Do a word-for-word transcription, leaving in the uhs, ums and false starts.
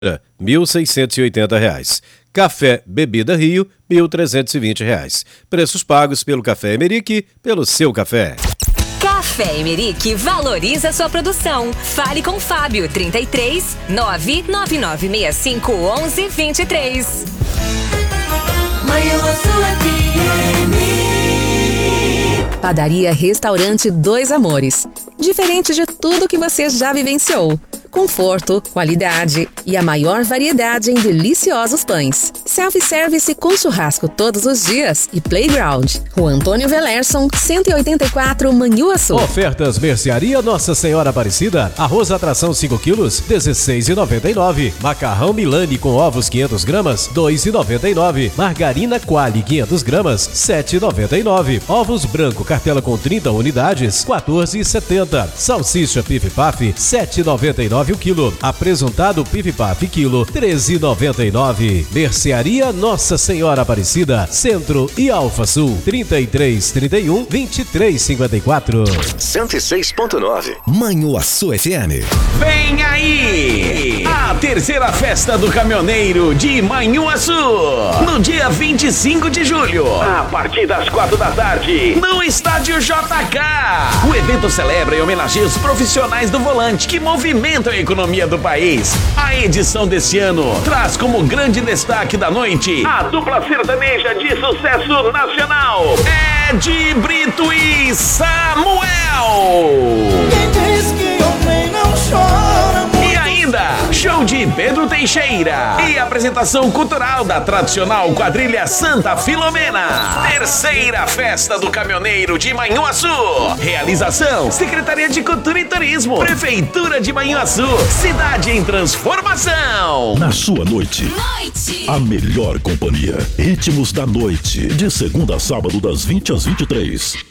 mil seiscentos e oitenta reais. Café Bebida Rio, mil trezentos e vinte reais. Preços pagos pelo Café Emerick, pelo seu café. Café Emerick valoriza sua produção. Fale com Fábio, trinta e três, nove nove nove seis cinco, onze, vinte e três. Padaria Restaurante Dois Amores. Diferente de tudo que você já vivenciou. Conforto, qualidade e a maior variedade em deliciosos pães. Self-service com churrasco todos os dias e playground. Rua Antônio Velerson, cento e oitenta e quatro, Manhuaçu. Ofertas Mercearia Nossa Senhora Aparecida. Arroz atração cinco quilos, dezesseis reais e noventa e nove centavos. Macarrão Milani com ovos quinhentas gramas, dois reais e noventa e nove centavos. Margarina Quali quinhentas gramas, sete reais e noventa e nove centavos. Ovos branco cartela com trinta unidades, quatorze reais e setenta centavos. Salsicha Pif Paf, sete reais e noventa e nove centavos o quilo. Apresentado Pif Paf quilo, treze reais e noventa e nove centavos. Mercearia Nossa Senhora Aparecida, Centro e Alfa Sul, trinta e três, trinta e um, vinte e três, cinquenta e quatro. cento e seis ponto nove Manhuaçu F M. Vem aí! A terceira festa do caminhoneiro de Manhuaçu, no dia vinte e cinco de julho, a partir das quatro da tarde, no Estádio J K. O evento celebra e homenageia os profissionais do volante que movimentam a economia do país. A edição desse ano traz como grande destaque da noite a dupla sertaneja de sucesso nacional, Ed Brito e Samuel. Quem diz que homem não chora muito. E ainda, show de Pedro Teixeira e apresentação cultural da tradicional quadrilha Santa Filomena. Terceira festa do caminhoneiro de Manhuaçu. Realização: Secretaria de Cultura e Turismo, Prefeitura de Manhuaçu, cidade em transformação. Na sua noite, Noite. a melhor companhia. Ritmos da noite, de segunda a sábado das vinte às vinte e três.